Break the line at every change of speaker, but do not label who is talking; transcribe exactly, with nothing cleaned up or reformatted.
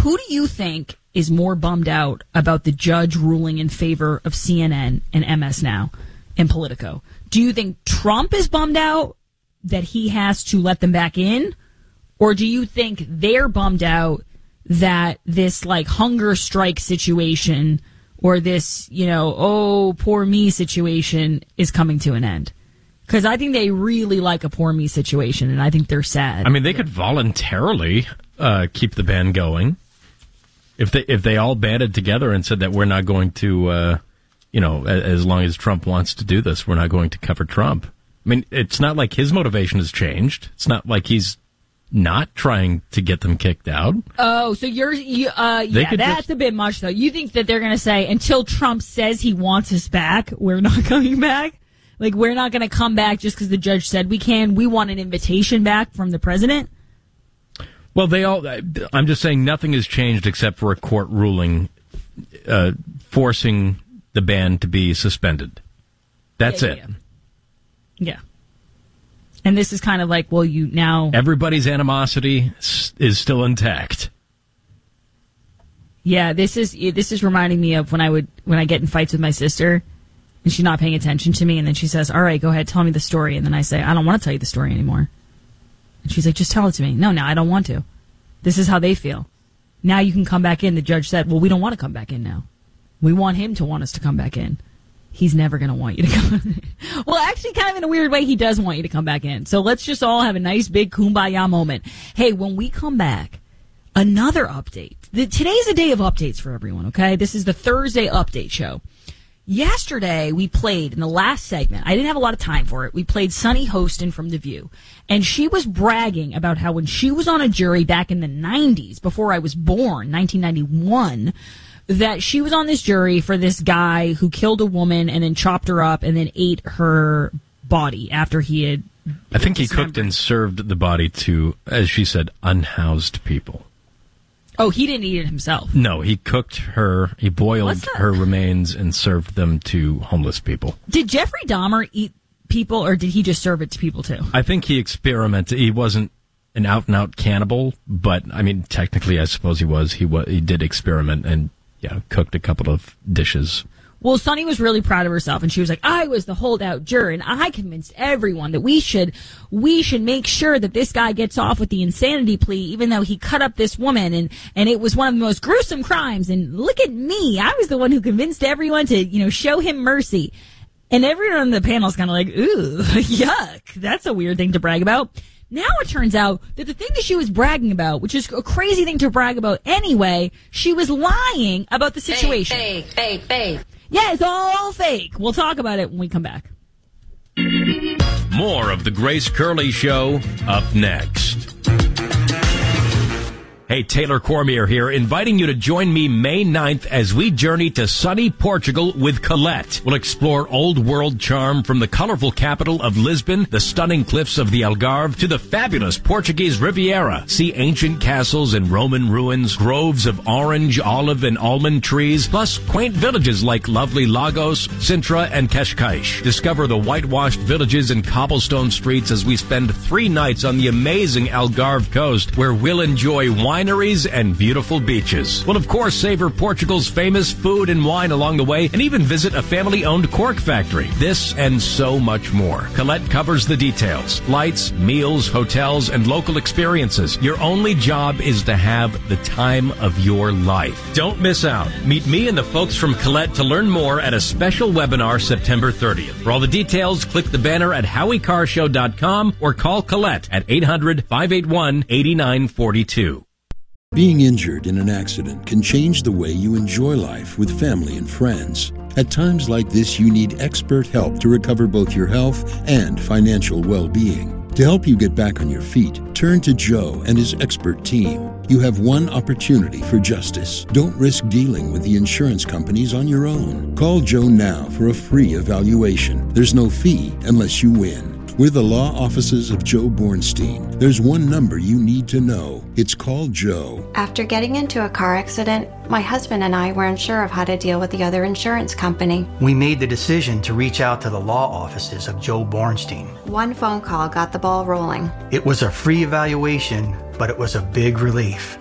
who do you think is more bummed out about the judge ruling in favor of C N N and M S Now and Politico? Do you think Trump is bummed out that he has to let them back in? Or do you think they're bummed out that this like hunger strike situation or this, you know, oh, poor me situation is coming to an end? Because I think they really like a poor me situation, and I think they're sad.
I mean, they could voluntarily uh, keep the ban going. If they if they all banded together and said that we're not going to, uh, you know, as long as Trump wants to do this, we're not going to cover Trump. I mean, it's not like his motivation has changed. It's not like he's not trying to get them kicked out.
Oh, so you're, you, uh, yeah, that's just a bit much, though. You think that they're going to say, until Trump says he wants us back, we're not coming back? Like, we're not going to come back just because the judge said we can. We want an invitation back from the president?
Well, they all, I'm just saying nothing has changed except for a court ruling uh, forcing the ban to be suspended. That's
yeah, yeah,
it.
Yeah. yeah. And this is kind of like, well, you now...
Everybody's animosity is still intact.
Yeah, this is this is reminding me of when I would when I get in fights with my sister, and she's not paying attention to me, and then she says, all right, go ahead, tell me the story. And then I say, I don't want to tell you the story anymore. And she's like, just tell it to me. No, no, I don't want to. This is how they feel. Now you can come back in. The judge said, well, we don't want to come back in now. We want him to want us to come back in. He's never going to want you to come. Well, actually, kind of in a weird way, he does want you to come back in. So let's just all have a nice big kumbaya moment. Hey, when we come back, another update. The, today's a day of updates for everyone, okay? This is the Thursday update show. Yesterday, we played, in the last segment, I didn't have a lot of time for it, we played Sunny Hostin from The View. And she was bragging about how when she was on a jury back in the nineties, before I was born, nineteen ninety-one, that she was on this jury for this guy who killed a woman and then chopped her up and then ate her body after he had...
I think he cooked and served the body to, as she said, unhoused people.
Oh, he didn't eat it himself.
No, he cooked her, he boiled her remains and served them to homeless people.
Did Jeffrey Dahmer eat people, or did he just serve it to people too?
I think he experimented. He wasn't an out-and-out cannibal, but, I mean, technically, I suppose he was. He was, he did experiment and... Yeah, cooked a couple of dishes.
Well, Sunny was really proud of herself, and she was like, I was the holdout juror, and I convinced everyone that we should we should make sure that this guy gets off with the insanity plea, even though he cut up this woman, and, and it was one of the most gruesome crimes, and look at me. I was the one who convinced everyone to, you know, show him mercy. And everyone on the panel is kind of like, ooh, yuck, that's a weird thing to brag about. Now it turns out that the thing that she was bragging about, which is a crazy thing to brag about anyway, she was lying about the situation.
Fake, fake, fake, fake.
Yeah, it's all fake. We'll talk about it when we come back.
More of the Grace Curley Show up next. Hey, Taylor Cormier here, inviting you to join me May ninth as we journey to sunny Portugal with Colette. We'll explore old world charm from the colorful capital of Lisbon, the stunning cliffs of the Algarve, to the fabulous Portuguese Riviera. See ancient castles and Roman ruins, groves of orange, olive, and almond trees, plus quaint villages like lovely Lagos, Sintra, and Cascais. Discover the whitewashed villages and cobblestone streets as we spend three nights on the amazing Algarve coast, where we'll enjoy wine wineries and beautiful beaches. We'll, of course, savor Portugal's famous food and wine along the way and even visit a family-owned cork factory. This and so much more. Colette covers the details. Flights, meals, hotels, and local experiences. Your only job is to have the time of your life. Don't miss out. Meet me and the folks from Colette to learn more at a special webinar September thirtieth. For all the details, click the banner at howie car show dot com or call Colette at eight hundred, five eight one, eight nine four two.
Being injured in an accident can change the way you enjoy life with family and friends. At times like this, you need expert help to recover both your health and financial well-being. To help you get back on your feet, turn to Joe and his expert team. You have one opportunity for justice. Don't risk dealing with the insurance companies on your own. Call Joe now for a free evaluation. There's no fee unless you win. We're the law offices of Joe Bornstein. There's one number you need to know. It's called Joe.
After getting into a car accident, my husband and I weren't sure of how to deal with the other insurance company.
We made the decision to reach out to the law offices of Joe Bornstein.
One phone call got the ball rolling.
It was a free evaluation, but it was a big relief.